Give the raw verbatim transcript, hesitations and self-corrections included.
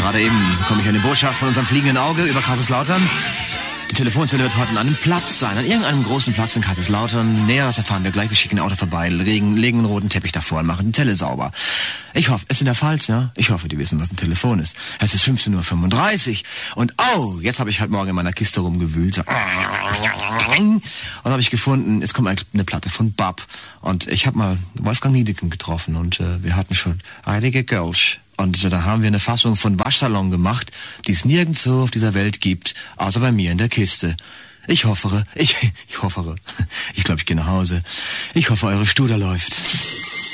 Gerade eben bekomme ich eine Botschaft von unserem fliegenden Auge über Kaiserslautern. Die Telefonzelle wird heute an einem Platz sein, an irgendeinem großen Platz in Kaiserslautern. Näheres erfahren wir gleich. Wir schicken ein Auto vorbei, legen, legen einen roten Teppich davor und machen die Zelle sauber. Ich hoffe, es ist in der Pfalz, ja? Ich hoffe, die wissen, was ein Telefon ist. Es ist fünfzehn Uhr fünfunddreißig und oh, jetzt habe ich halt morgen in meiner Kiste rumgewühlt. Und habe ich gefunden, es kommt eine Platte von Bab. Und ich habe mal Wolfgang Niedecken getroffen und äh, wir hatten schon einige Girls. Und äh, da haben wir eine Fassung von Waschsalon gemacht, die es nirgendwo auf dieser Welt gibt, außer bei mir in der Kiste. Ich hoffere, ich, ich hoffere, ich glaube, ich gehe nach Hause. Ich hoffe, eure Studer läuft.